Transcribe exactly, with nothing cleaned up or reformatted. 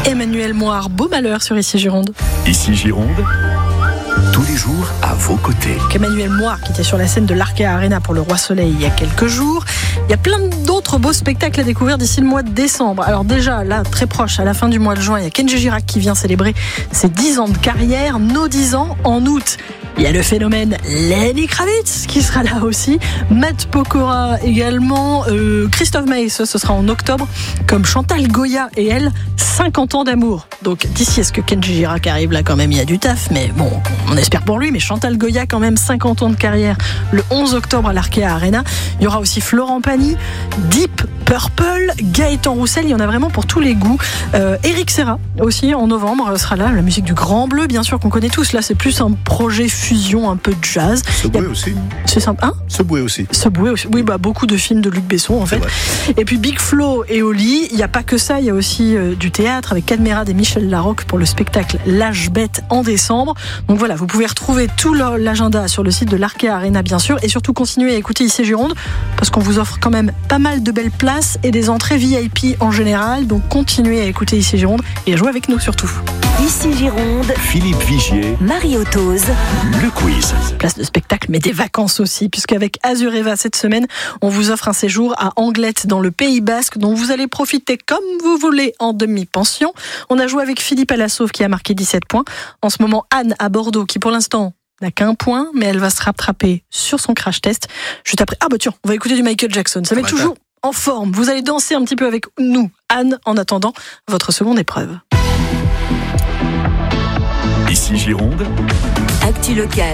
Emmanuel Moire, beau malheur sur Ici Gironde. Ici Gironde, tous les jours à vos côtés. Emmanuel Moire qui était sur la scène de l'Arkea Arena pour le Roi Soleil il y a quelques jours. Il y a plein d'autres beaux spectacles à découvrir d'ici le mois de décembre. Alors déjà, là, très proche, à la fin du mois de juin, il y a Kenji Girac qui vient célébrer ses dix ans de carrière, nos dix ans en août. Il y a le phénomène Lenny Kravitz qui sera là aussi, Matt Pokora également, euh, Christophe Maé, ce sera en octobre, comme Chantal Goya et elle, cinquante ans d'amour. Donc d'ici à ce que Kenji Girac arrive là quand même, il y a du taf, mais bon, on espère pour lui, mais Chantal Goya quand même, cinquante ans de carrière, le onze octobre à l'Arkea Arena. Il y aura aussi Florent Pagny, Deep Purple, Gaëtan Roussel, il y en a vraiment pour tous les goûts. Euh, Eric Serra aussi en novembre sera là, la musique du Grand Bleu bien sûr qu'on connaît tous, là c'est plus un projet fusion, un peu de jazz. Subway a... aussi. C'est sympa. Hein Subway aussi. Subway aussi. Oui, bah beaucoup de films de Luc Besson en fait. Et puis Big Flo et Oli, il n'y a pas que ça, il y a aussi euh, du théâtre avec Cadmerade et Michel Larocque pour le spectacle L'Âge Bête en décembre. Donc voilà, vous pouvez retrouver tout l'agenda sur le site de l'Arkea Arena bien sûr, et surtout continuer à écouter Ici Gironde parce qu'on vous offre quand même pas mal de belles places et des entrées V I P en général. Donc continuez à écouter Ici Gironde et à jouer avec nous surtout. Ici Gironde, Philippe Vigier, Marie Autoz, le quiz. Place de spectacle, mais des vacances aussi, puisqu'avec Azureva cette semaine, on vous offre un séjour à Anglette dans le Pays Basque, dont vous allez profiter comme vous voulez en demi-pension. On a joué avec Philippe Alassauve qui a marqué dix-sept points. En ce moment, Anne à Bordeaux, qui pour l'instant n'a qu'un point, mais elle va se rattraper sur son crash test. Juste après, ah bah tiens, on va écouter du Michael Jackson. Ça met toujours en forme. Vous allez danser un petit peu avec nous, Anne, en attendant votre seconde épreuve. Ici Gironde, Actu Local.